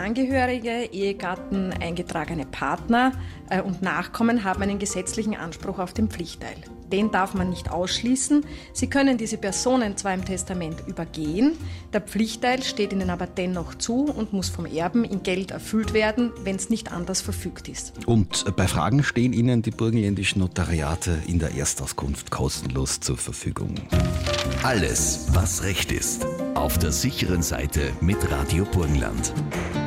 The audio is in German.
Angehörige, Ehegatten, eingetragene Partner und Nachkommen haben einen gesetzlichen Anspruch auf den Pflichtteil. Den darf man nicht ausschließen. Sie können diese Personen zwar im Testament übergehen, der Pflichtteil steht ihnen aber dennoch zu und muss vom Erben in Geld erfüllt werden, wenn es nicht anders verfügt ist. Und bei Fragen stehen Ihnen die burgenländischen Notariate in der Erstauskunft kostenlos zur Verfügung. Alles, was Recht ist, auf der sicheren Seite mit Radio Burgenland.